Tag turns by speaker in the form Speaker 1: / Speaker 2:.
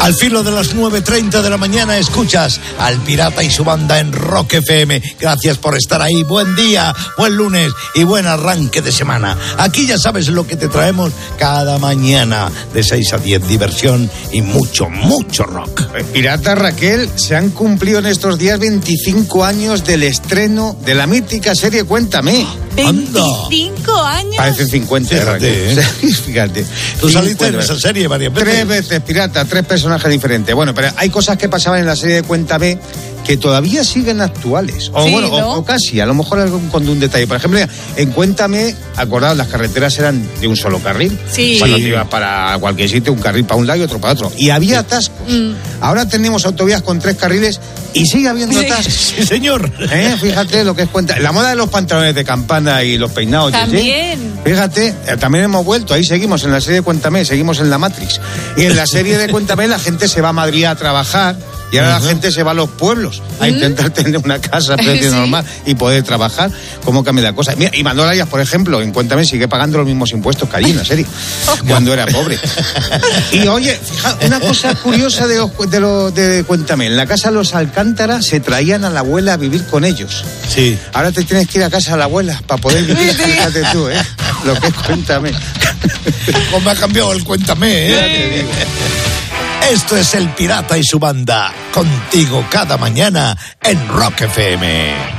Speaker 1: Al filo de las 9:30 de la mañana escuchas al Pirata y su banda en Rock FM. Gracias por estar ahí. Buen día, buen lunes y buen arranque de semana. Aquí ya sabes lo que te traemos cada mañana de 6 a 10. Diversión y mucho, mucho rock.
Speaker 2: Pirata, Raquel, se han cumplido en estos días 25 años del estreno de la mítica serie Cuéntame.
Speaker 3: 25 años.
Speaker 2: Parecen 50,
Speaker 1: Fíjate,
Speaker 2: Raquel. Fíjate.
Speaker 1: Tú saliste en esa serie varias veces.
Speaker 2: 3 veces, Pirata, 3 personajes diferentes. Bueno, pero hay cosas que pasaban en la serie de Cuéntame que todavía siguen actuales. O
Speaker 3: sí,
Speaker 2: bueno,
Speaker 3: ¿no?
Speaker 2: o casi, a lo mejor con un detalle. Por ejemplo, en Cuéntame, acordaos, las carreteras eran de un solo carril.
Speaker 3: Sí.
Speaker 2: Cuando te ibas para cualquier sitio, un carril para un lado y otro para otro. Y había atascos. Ahora tenemos autovías con 3 carriles y sigue habiendo atascos.
Speaker 1: Sí, señor.
Speaker 2: Fíjate lo que es Cuéntame. La moda de los pantalones de campana y los peinados.
Speaker 3: También.
Speaker 2: Fíjate, también hemos vuelto, ahí seguimos en la serie de Cuéntame, seguimos en la Matrix. Y en la serie de Cuéntame la gente se va a Madrid a trabajar y ahora la gente se va a los pueblos a intentar tener una casa a precio normal y poder trabajar. ¿Cómo cambia la cosa? Mira, y Manuel Arias, por ejemplo, en Cuéntame sigue pagando los mismos impuestos que allí en la serie, cuando era pobre. Y oye, fíjate, una cosa curiosa de Cuéntame, en la casa de los Alcántara se traían a la abuela a vivir con ellos.
Speaker 1: Sí.
Speaker 2: Ahora te tienes que ir a casa de la abuela para poder vivir, fíjate tú, lo que es Cuéntame.
Speaker 1: ¿Cómo ha cambiado el Cuéntame,
Speaker 2: Ya te digo.
Speaker 1: Esto es el Pirata y su banda, contigo cada mañana en Rock FM.